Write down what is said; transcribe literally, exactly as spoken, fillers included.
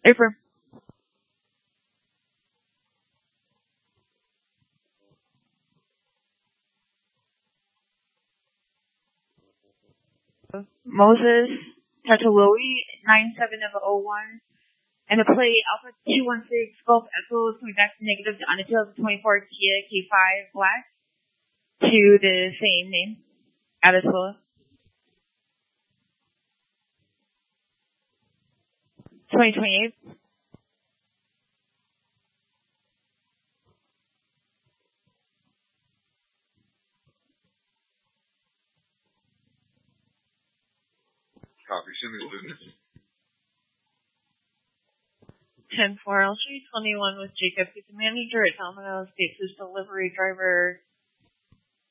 Affirm. Moses Tatalowi, nine seven oh one. And the plate Alpha two one six Golf Echo is coming back to negative on a two thousand twenty-four Kia K five Black to the same name, Adespola. twenty twenty-eight. Copy. Simmons business. ten four L three twenty-one with Jacob. He's the manager at Domino's. Dates his delivery driver